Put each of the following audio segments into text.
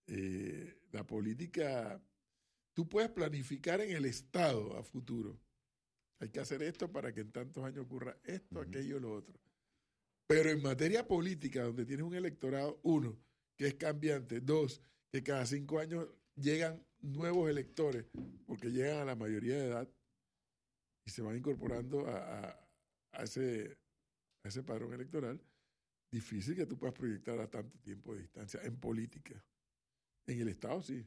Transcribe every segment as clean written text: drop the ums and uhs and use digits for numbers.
La política, tú puedes planificar en el Estado a futuro. Hay que hacer esto para que en tantos años ocurra esto, aquello, lo otro. Pero en materia política, donde tienes un electorado, uno, que es cambiante, dos, que cada 5 años llegan nuevos electores, porque llegan a la mayoría de edad y se van incorporando a ese padrón electoral, difícil que tú puedas proyectar a tanto tiempo de distancia en política. En el Estado sí.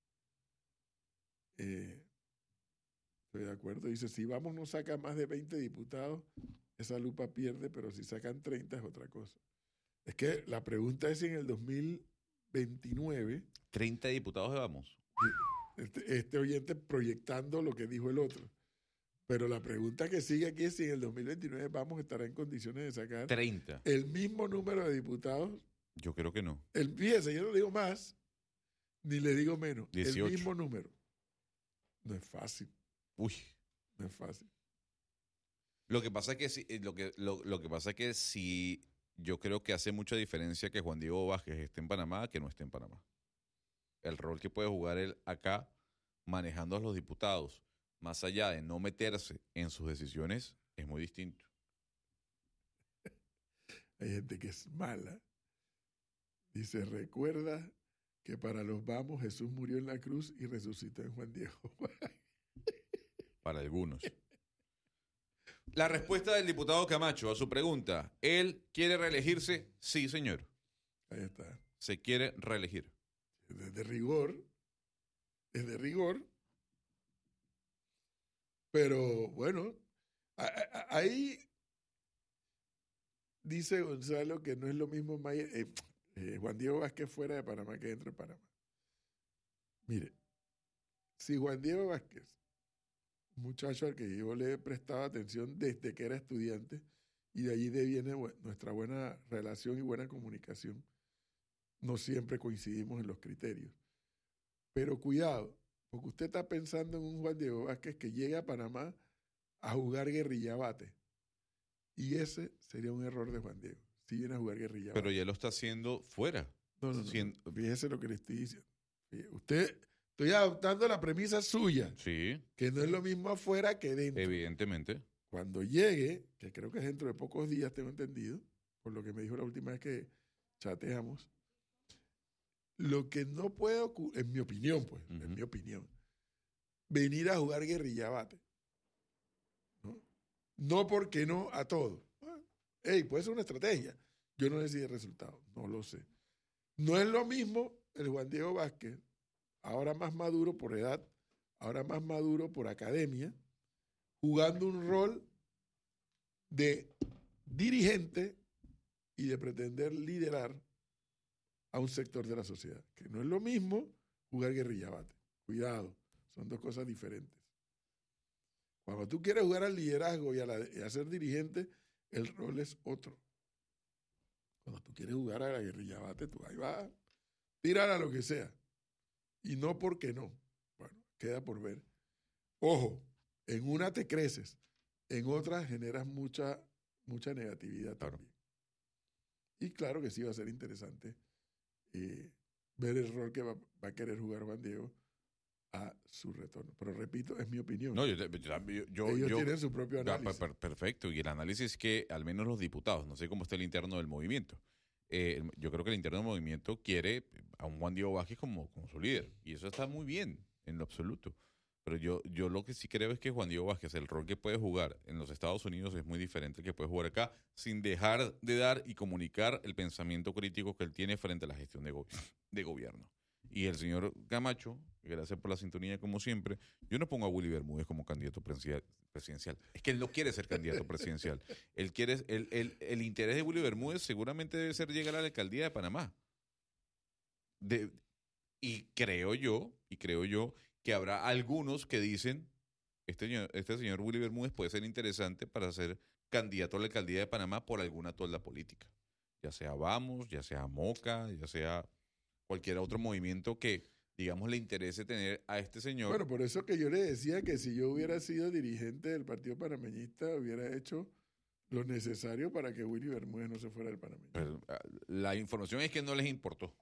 Estoy de acuerdo. Dice, si Vamos no saca más de 20 diputados, esa lupa pierde, pero si sacan 30 es otra cosa. Es que la pregunta es si en el 2029... 30 diputados de Vamos. Este oyente proyectando lo que dijo el otro. Pero la pregunta que sigue aquí es si en el 2029 Vamos estará en condiciones de sacar 30. El mismo número de diputados. Yo creo que no. Fíjese, yo no digo más, ni le digo menos. 18. El mismo número. No es fácil. Uy. No es fácil. Lo que pasa es que lo que pasa es que sí, yo creo que hace mucha diferencia que Juan Diego Vázquez esté en Panamá que no esté en Panamá. El rol que puede jugar él acá manejando a los diputados, más allá de no meterse en sus decisiones, es muy distinto. Hay gente que es mala. Dice, recuerda que para los Vamos Jesús murió en la cruz y resucitó en Juan Diego. Para algunos. La respuesta del diputado Camacho a su pregunta, ¿él quiere reelegirse? Sí, señor. Ahí está. Se quiere reelegir. Es de rigor. Pero bueno, ahí dice Gonzalo que no es lo mismo Juan Diego Vázquez fuera de Panamá que dentro de Panamá. Mire, si Juan Diego Vázquez, un muchacho al que yo le he prestado atención desde que era estudiante, y de allí viene nuestra buena relación y buena comunicación, no siempre coincidimos en los criterios. Pero cuidado, porque usted está pensando en un Juan Diego Vázquez que llegue a Panamá a jugar guerrillabate. Y ese sería un error de Juan Diego, si viene a jugar guerrillabate. Pero ya lo está haciendo fuera. No. Fíjese lo que le estoy diciendo. Estoy adoptando la premisa suya. Sí. Que no es lo mismo afuera que dentro. Evidentemente. Cuando llegue, que creo que es dentro de pocos días, tengo entendido, por lo que me dijo la última vez que chateamos, lo que no puede ocurrir, en mi opinión, en mi opinión, venir a jugar guerrillabate. No porque no a todo. Puede ser una estrategia. Yo no sé si el resultado, no lo sé. No es lo mismo el Juan Diego Vázquez, ahora más maduro por edad, ahora más maduro por academia, jugando un rol de dirigente y de pretender liderar a un sector de la sociedad. Que no es lo mismo jugar guerrillabate. Cuidado, son dos cosas diferentes. Cuando tú quieres jugar al liderazgo y a ser dirigente, el rol es otro. Cuando tú quieres jugar a la guerrillabate, tú ahí vas a tirar a lo que sea. Y no porque no. Bueno, queda por ver. Ojo, en una te creces, en otra generas mucha negatividad también. Y claro que sí va a ser interesante ver el rol que va a querer jugar Juan Diego a su retorno. Pero repito, es mi opinión. No, ellos tienen su propio análisis. Perfecto. Y el análisis es que al menos los diputados, no sé cómo está el interno del movimiento, yo creo que el interno del movimiento quiere a un Juan Diego Vázquez como su líder. Y eso está muy bien, en lo absoluto. Pero yo lo que sí creo es que Juan Diego Vázquez, el rol que puede jugar en los Estados Unidos es muy diferente al que puede jugar acá, sin dejar de dar y comunicar el pensamiento crítico que él tiene frente a la gestión de gobierno. Y el señor Camacho, gracias por la sintonía como siempre, yo no pongo a Willy Bermúdez como candidato presidencial. Es que él no quiere ser candidato presidencial. Él quiere, el interés de Willy Bermúdez seguramente debe ser llegar a la alcaldía de Panamá. Y creo yo que habrá algunos que dicen, este señor Willy Bermúdez puede ser interesante para ser candidato a la alcaldía de Panamá por alguna tolda política. Ya sea Vamos, ya sea Moca, ya sea cualquier otro movimiento que, digamos, le interese tener a este señor. Bueno, por eso que yo le decía que si yo hubiera sido dirigente del Partido Panameñista, hubiera hecho lo necesario para que Willy Bermúdez no se fuera del panameñismo. Pero, la información es que no les importó.